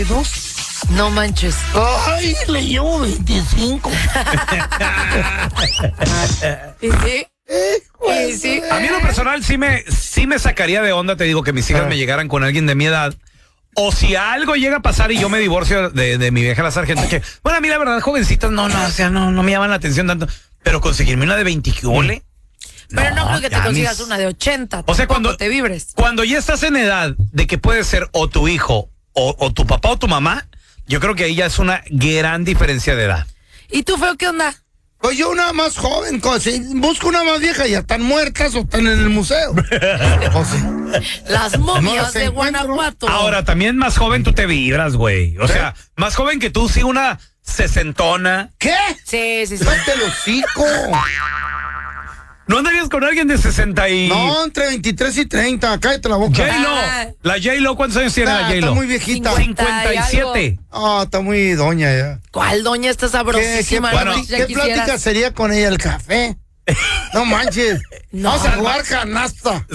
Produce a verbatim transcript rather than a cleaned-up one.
dos. No manches. Ay, le llevo veinticinco. ¿Y sí? ¿Y sí? A mí en lo personal sí me, sí me sacaría de onda, te digo, que mis hijas Ah. me llegaran con alguien de mi edad. O si algo llega a pasar y yo me divorcio de, de mi vieja la sargento, que, bueno, a mí la verdad, jovencitas, no, no, o sea, no, no me llaman la atención tanto. Pero conseguirme una de veinte, ¿qué ole? Pero no, creo que te ya consigas mis- una de ochenta. O sea, tampoco cuando te vibres. Cuando ya estás en edad de que puede ser o tu hijo o, o tu papá o tu mamá, yo creo que ahí ya es una gran diferencia de edad. ¿Y tú, feo, qué onda? Pues yo una más joven, co- si busco una más vieja, ya están muertas o están en el museo. O sea, Las No momias las de encuentro. Guanajuato. Ahora, también más joven tú te vibras, güey. O sea, más joven que tú, sí, una sesentona. ¿qué? Sí, sí, sí. ¡Cállate el hocico! ¿No andarías con alguien de sesenta y...? No, entre veintitrés y treinta, cállate la boca. J-Lo. Ah. La J-Lo, ¿cuántos años tiene Ah, la está J-Lo? muy viejita. cincuenta. cincuenta y siete. Ah, está muy doña ya. ¿Cuál doña está ¿Qué, qué, sabrosísima? bueno, plati- Ya qué quisieras. plática sería con ella el café? No manches. No. Vamos a jugar canasta.